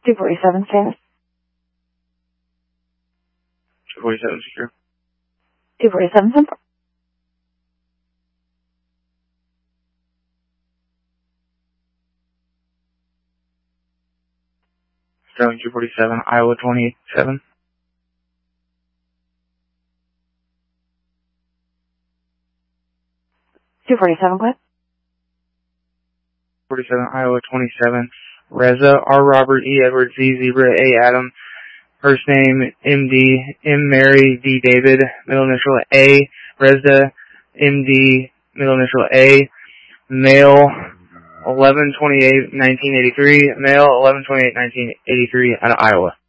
247 status. 247 secure. 247 simple. Sterling 247, Iowa 27. 247 clip. 47, Iowa 27. Reza, R. Robert, E. Edward, Z. Zebra, A. Adam. First name, M.D. M. Mary, D. David. Middle initial, A. Reza, M.D. Middle initial, A. Male, 11/28/1983. Male, 11/28/1983 out of Iowa.